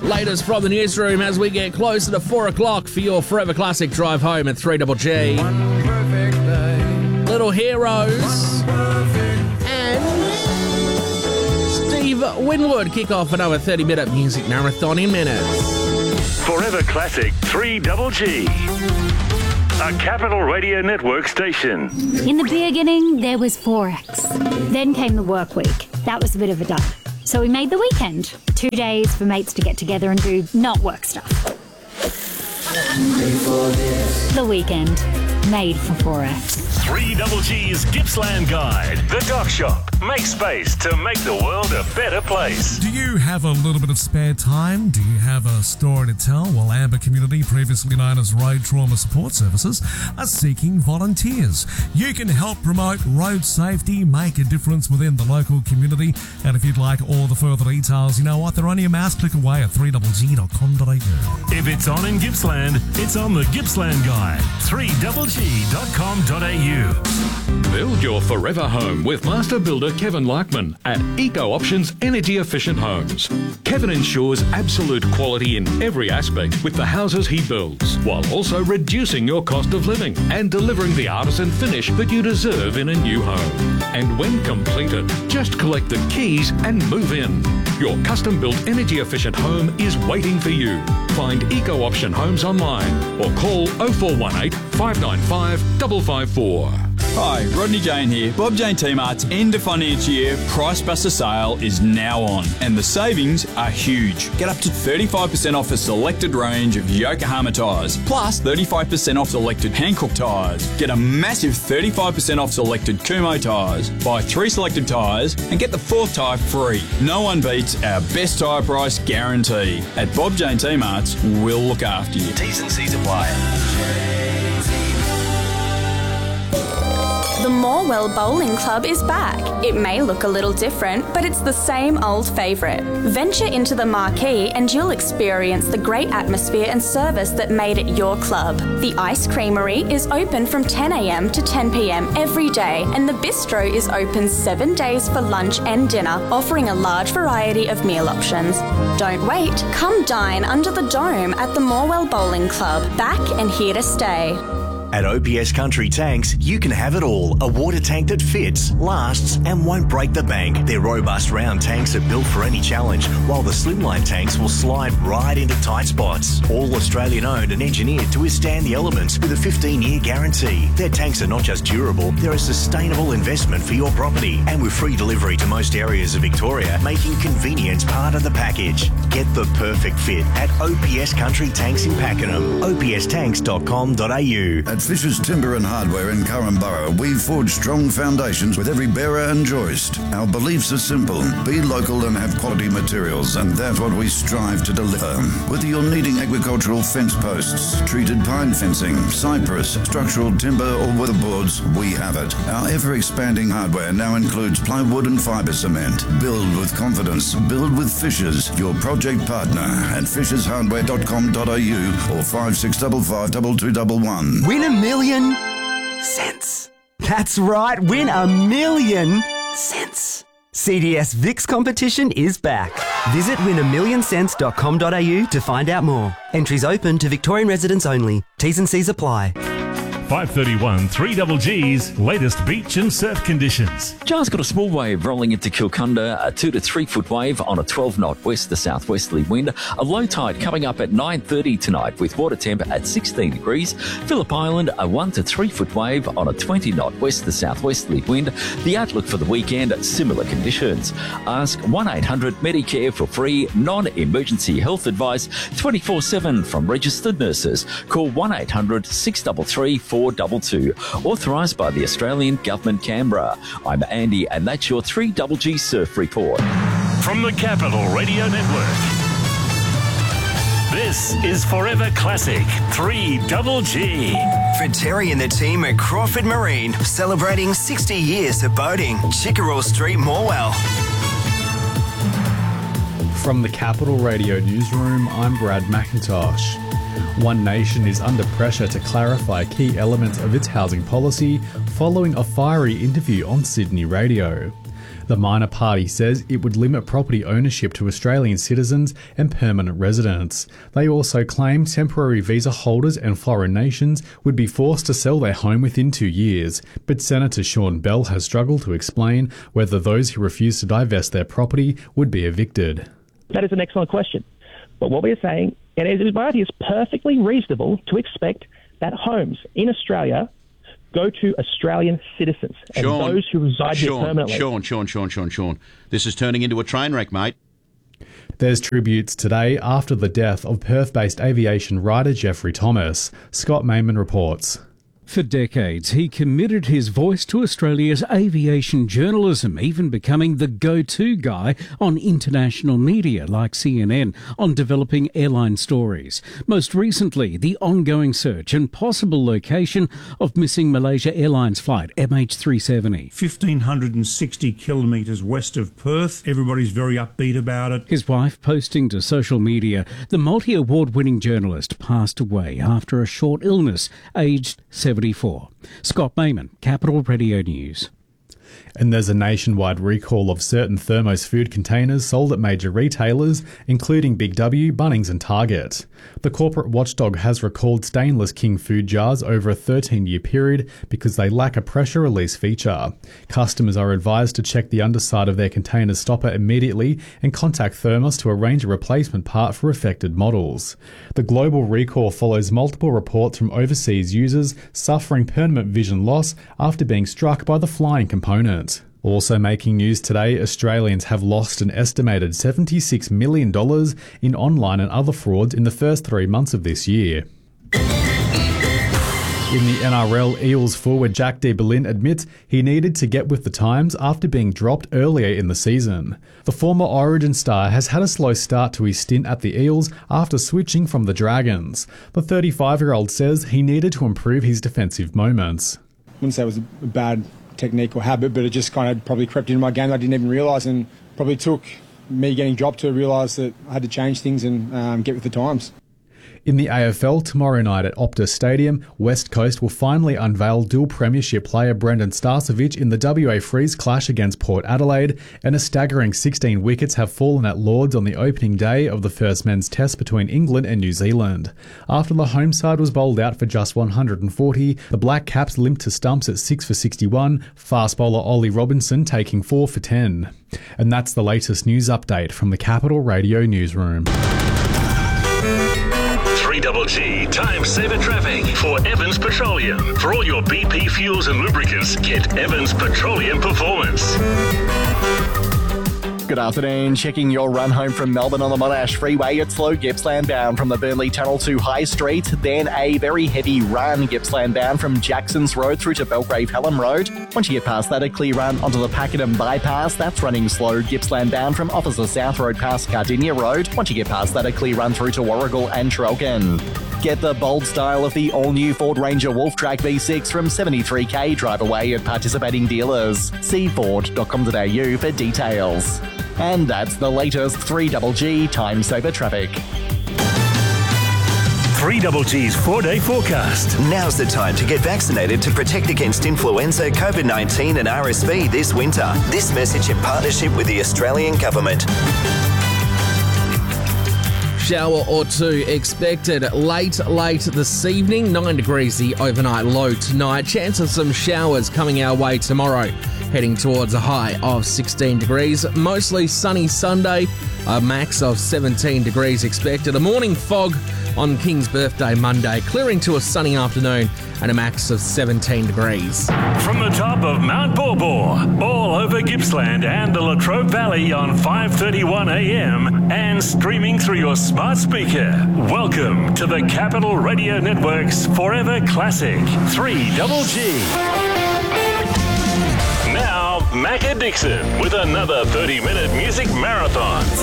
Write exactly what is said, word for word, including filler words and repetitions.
Latest from the newsroom as we get closer to four o'clock for your Forever Classic drive home at three G G. One perfect day. Little Heroes and Steve Winwood kick off another thirty minute music marathon in minutes. Forever Classic three G G. A Capital Radio Network station. In the beginning, there was Forex. Then came the work week. That was a bit of a duck. So we made the weekend. Two days for mates to get together and do not work stuff. The weekend. Made for Forex. three G G's Gippsland Guide. The Dock Shop. Make space to make the world a better place. Do you have a little bit of spare time? Do you have a story to tell? Well, Amber Community, previously known as Road Trauma Support Services, are seeking volunteers. You can help promote road safety, make a difference within the local community, and if you'd like all the further details, you know what? They're only a mouse click away at three g g dot com dot a u. If it's on in Gippsland, it's on the Gippsland Guide. three g g dot com dot a u. Build your forever home with master builder Kevin Larkman at Eco Options Energy Efficient Homes. Kevin ensures absolute quality in every aspect with the houses he builds, while also reducing your cost of living and delivering the artisan finish that you deserve in a new home. And when completed, just collect the keys and move in. Your custom-built energy efficient home is waiting for you. Find Eco Option Homes online or call oh four one eight, five nine five, five five four. Hi, Rodney Jane here. Bob Jane T-Mart's end of financial year Price Buster sale is now on, and the savings are huge. Get up to thirty-five percent off a selected range of Yokohama tyres, plus thirty-five percent off selected Hankook tyres. Get a massive thirty-five percent off selected Kumho tyres. Buy three selected tyres and get the fourth tyre free. No one beats our best tyre price guarantee. At Bob Jane T-Mart's, we'll look after you. T's and C's apply. The Morwell Bowling Club is back. It may look a little different, but it's the same old favourite. Venture into the marquee and you'll experience the great atmosphere and service that made it your club. The Ice Creamery is open from ten a m to ten p m every day, and the bistro is open seven days for lunch and dinner, offering a large variety of meal options. Don't wait. Come dine under the dome at the Morwell Bowling Club. Back and here to stay. At O P S Country Tanks, you can have it all. A water tank that fits, lasts and won't break the bank. Their robust round tanks are built for any challenge, while the slimline tanks will slide right into tight spots. All Australian owned and engineered to withstand the elements with a fifteen year guarantee. Their tanks are not just durable, they're a sustainable investment for your property. And with free delivery to most areas of Victoria, making convenience part of the package. Get the perfect fit at O P S Country Tanks in Pakenham. o p s tanks dot com dot a u. At Fisher's Timber and Hardware in Currumborough, we've forged strong foundations with every bearer and joist. Our beliefs are simple. Be local and have quality materials, and that's what we strive to deliver. Whether you're needing agricultural fence posts, treated pine fencing, cypress, structural timber or weatherboards, we have it. Our ever-expanding hardware now includes plywood and fibre cement. Build with confidence. Build with Fishers, your project partner at fishers hardware dot com dot a u or five six five five two two one one. Win a million cents. That's right, win a million cents. C D S Vix competition is back. Visit win a million cents dot com dot a u to find out more. Entries open to Victorian residents only. T's and C's apply. five thirty-one, three G G's latest beach and surf conditions. Jar's got a small wave rolling into Kilcunda, a two to three foot wave on a twelve knot west to southwesterly wind, a low tide coming up at nine thirty tonight with water temp at sixteen degrees. Phillip Island, a one to three foot wave on a twenty knot west to southwesterly wind. The outlook for the weekend, similar conditions. Ask one eight hundred Medicare for free non-emergency health advice twenty-four seven from registered nurses. Call one eight hundred six three three four two two. Authorised by the Australian Government, Canberra. I'm Andy, and that's your three G G Surf Report. From the Capital Radio Network, this is Forever Classic three G G. For Terry and the team at Crawford Marine, celebrating sixty years of boating. Chickerell Street, Morwell. From the Capital Radio Newsroom, I'm Brad McIntosh. One Nation is under pressure to clarify key elements of its housing policy following a fiery interview on Sydney radio. The minor party says it would limit property ownership to Australian citizens and permanent residents. They also claim temporary visa holders and foreign nations would be forced to sell their home within two years. But Senator Sean Bell has struggled to explain whether those who refuse to divest their property would be evicted. That is an excellent question. But what we're saying, and it is perfectly reasonable to expect that homes in Australia go to Australian citizens and Sean, those who reside Sean, here permanently. Sean, Sean, Sean, Sean, Sean. This is turning into a train wreck, mate. There's tributes today after the death of Perth-based aviation writer Jeffrey Thomas. Scott Mayman reports. For decades, he committed his voice to Australia's aviation journalism, even becoming the go-to guy on international media like C N N on developing airline stories. Most recently, the ongoing search and possible location of missing Malaysia Airlines flight M H three seventy. one thousand five hundred sixty kilometres west of Perth. Everybody's very upbeat about it. His wife posting to social media, the multi-award winning journalist passed away after a short illness, aged seventy-four. Scott Mayman, Capital Radio News. And there's a nationwide recall of certain Thermos food containers sold at major retailers, including Big W, Bunnings and Target. The corporate watchdog has recalled stainless King food jars over a thirteen-year period because they lack a pressure release feature. Customers are advised to check the underside of their container stopper immediately and contact Thermos to arrange a replacement part for affected models. The global recall follows multiple reports from overseas users suffering permanent vision loss after being struck by the flying component. Also making news today, Australians have lost an estimated seventy-six million dollars in online and other frauds in the first three months of this year. In the N R L, Eels forward Jack de Belin admits he needed to get with the times after being dropped earlier in the season. The former Origin star has had a slow start to his stint at the Eels after switching from the Dragons. The thirty-five-year-old says he needed to improve his defensive moments. I wouldn't say it was a bad technique or habit, but it just kind of probably crept into my game that I didn't even realise, and probably took me getting dropped to realise that I had to change things and um, get with the times. In the A F L, tomorrow night at Optus Stadium, West Coast will finally unveil dual premiership player Brendan Starcevich in the W A Freeze clash against Port Adelaide, and a staggering sixteen wickets have fallen at Lords on the opening day of the first men's test between England and New Zealand. After the home side was bowled out for just one hundred forty, the Black Caps limped to stumps at six for sixty-one, fast bowler Ollie Robinson taking four for ten. And that's the latest news update from the Capital Radio Newsroom. three Double G Time Saver Traffic for Evans Petroleum. For all your B P fuels and lubricants, get Evans Petroleum Performance. Good afternoon. Checking your run home from Melbourne on the Monash Freeway. It's slow Gippsland bound from the Burnley Tunnel to High Street. Then a very heavy run Gippsland bound from Jackson's Road through to Belgrave Pelham Road. Once you get past that, a clear run onto the Pakenham Bypass. That's running slow Gippsland bound from Officer South Road past Gardenia Road. Once you get past that, a clear run through to Warrigal and Trelkin. Get the bold style of the all-new Ford Ranger Wolf Track V six from seventy-three K. Drive away at participating dealers. See ford dot com dot a u for details. And that's the latest three Double G Time Saver Traffic. three Double G's four-day forecast. Now's the time to get vaccinated to protect against influenza, COVID nineteen and R S V this winter. This message in partnership with the Australian Government. Shower or two expected late, late this evening. nine degrees the overnight low tonight. Chance of some showers coming our way tomorrow. Heading towards a high of sixteen degrees. Mostly sunny Sunday. A max of seventeen degrees expected. A morning fog on King's birthday Monday. Clearing to a sunny afternoon and a max of seventeen degrees. From the top of Mount Borbor, all over Gippsland and the Latrobe Valley on five thirty-one a m and streaming through your smart speaker. Welcome to the Capital Radio Network's Forever Classic three Double G. Now, Macca Dixon with another thirty-minute music marathon.